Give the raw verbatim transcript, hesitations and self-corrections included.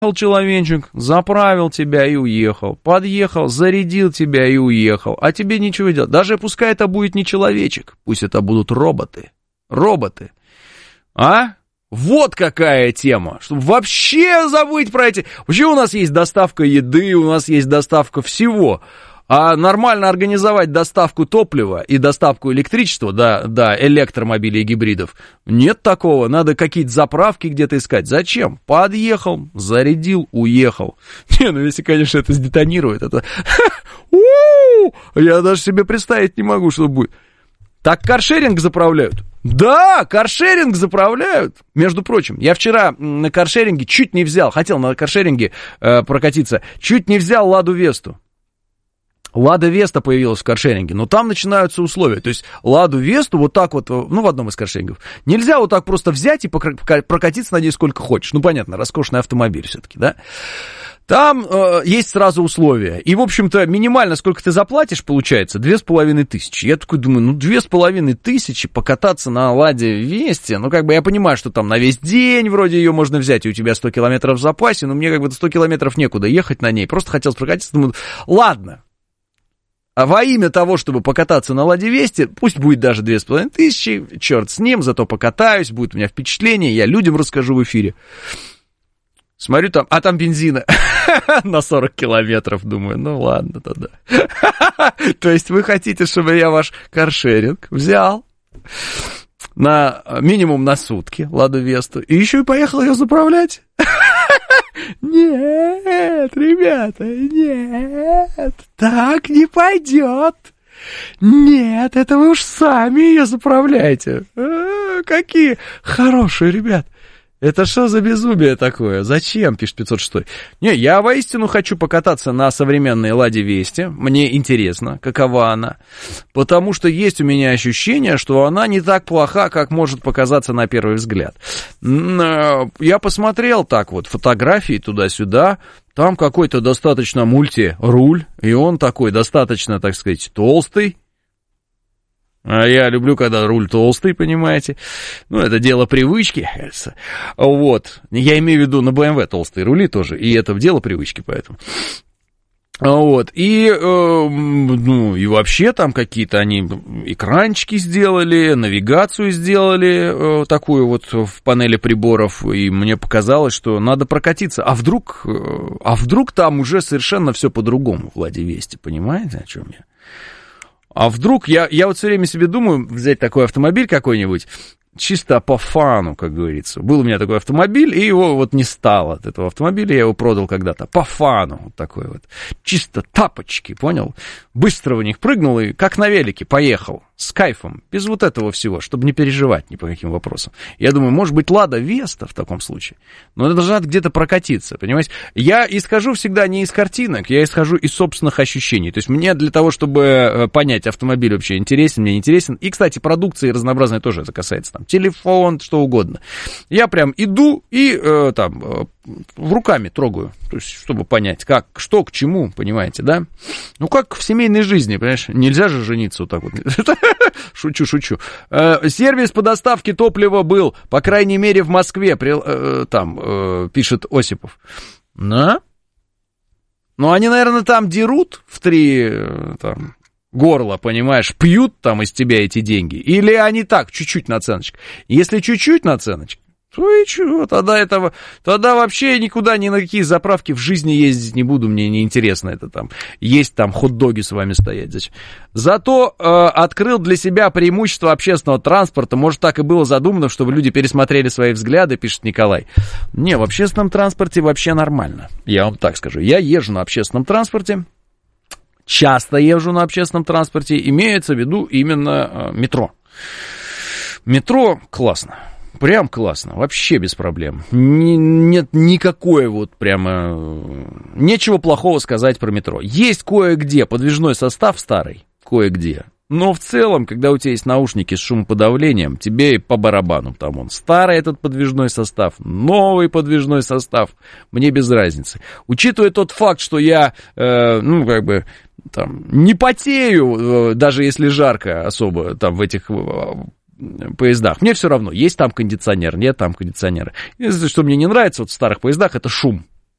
человечек, заправил тебя и уехал, подъехал, зарядил тебя и уехал, а тебе ничего делать. Даже пускай это будет не человечек, пусть это будут роботы. Роботы. А? Вот какая тема, чтобы вообще забыть про эти... Вообще у нас есть доставка еды, у нас есть доставка всего. А нормально организовать доставку топлива и доставку электричества, да, да, электромобилей и гибридов, нет такого. Надо какие-то заправки где-то искать. Зачем? Подъехал, зарядил, уехал. Не, ну если, конечно, это сдетонирует, это... Я даже себе представить не могу, что будет. Так каршеринг заправляют? Да, каршеринг заправляют. Между прочим, я вчера на каршеринге чуть не взял, хотел на каршеринге э, прокатиться, чуть не взял Ладу Весту. Лада Веста появилась в каршеринге, но там начинаются условия. То есть Ладу Весту вот так вот, ну, в одном из каршерингов, нельзя вот так просто взять и прокатиться на ней сколько хочешь. Ну, понятно, роскошный автомобиль все-таки, да? Там э, есть сразу условия. И, в общем-то, минимально сколько ты заплатишь, получается, две с половиной тысячи. Я такой думаю, ну, две с половиной тысячи покататься на Ладе Весте, ну, как бы я понимаю, что там на весь день вроде ее можно взять, и у тебя сто километров в запасе, но мне как бы сто километров некуда ехать на ней. Просто хотел прокатиться, думаю, ладно. А во имя того, чтобы покататься на Ладе Весте, пусть будет даже две с половиной тысячи, черт с ним, зато покатаюсь, будет у меня впечатление, я людям расскажу в эфире. Смотрю там, а там бензина на сорок километров, думаю, ну ладно тогда. То есть вы хотите, чтобы я ваш каршеринг взял на минимум на сутки Ладу Весту и еще и поехал ее заправлять? Нет, ребята, нет, так не пойдет. Нет, это вы уж сами ее заправляете. А, какие хорошие ребята. Это что за безумие такое? Зачем, пишет пятьсот шесть. Не, я воистину хочу покататься на современной Ладе Весте. Мне интересно, какова она. Потому что есть у меня ощущение, что она не так плоха, как может показаться на первый взгляд. Я посмотрел так вот фотографии туда-сюда. Там какой-то достаточно мульти-руль. И он такой достаточно, так сказать, толстый. А я люблю, когда руль толстый, понимаете. Ну, это дело привычки, кажется. Вот. Я имею в виду на бэ эм вэ толстые рули тоже. И это дело привычки, поэтому. Вот. И, э, ну, и вообще там какие-то они экранчики сделали, навигацию сделали э, такую вот в панели приборов. И мне показалось, что надо прокатиться. А вдруг, э, а вдруг там уже совершенно все по-другому в Ладе Весте, понимаете, о чем я? А вдруг, я, я вот все время себе думаю, взять такой автомобиль какой-нибудь, чисто по фану, как говорится. Был у меня такой автомобиль, и его вот не стало от этого автомобиля, я его продал когда-то, по фану, вот такой вот. Чисто тапочки, понял? Быстро в них прыгнул и как на велике поехал, с кайфом, без вот этого всего, чтобы не переживать ни по каким вопросам. Я думаю, может быть, Лада Веста в таком случае, но это должна где-то прокатиться, понимаете? Я исхожу всегда не из картинок, я исхожу из собственных ощущений. То есть мне для того, чтобы понять, автомобиль вообще интересен, мне не интересен, и, кстати, продукции разнообразной тоже это касается, там, телефон, что угодно. Я прям иду и э, там э, руками трогаю, то есть, чтобы понять, как, что, к чему, понимаете, да? Ну, как в семейной жизни, понимаешь? Нельзя же жениться вот так вот. Шучу, шучу. Э, сервис по доставке топлива был, по крайней мере, в Москве, при, э, там, э, пишет Осипов. Да? Ну, они, наверное, там дерут в три, э, там, горла, понимаешь, пьют там из тебя эти деньги, или они так, чуть-чуть наценочка. Если чуть-чуть наценочка, то и чего, тогда этого, тогда вообще никуда, ни на какие заправки в жизни ездить не буду, мне неинтересно это там, есть там хот-доги с вами стоять. Зачем? Зато э, открыл для себя преимущество общественного транспорта, может, так и было задумано, чтобы люди пересмотрели свои взгляды, пишет Николай. Не, в общественном транспорте вообще нормально, я вам так скажу, я езжу на общественном транспорте, часто езжу на общественном транспорте, имеется в виду именно э, метро. Метро классно. Прям классно, вообще без проблем. Н- нет никакой вот прямо... Нечего плохого сказать про метро. Есть кое-где подвижной состав старый, кое-где. Но в целом, когда у тебя есть наушники с шумоподавлением, тебе по барабану там он. Старый этот подвижной состав, новый подвижной состав, мне без разницы. Учитывая тот факт, что я, э, ну, как бы... Там, не потею, даже если жарко особо там в этих поездах. Мне все равно, есть там кондиционер, нет там кондиционера. Единственное, что мне не нравится вот в старых поездах, это шум.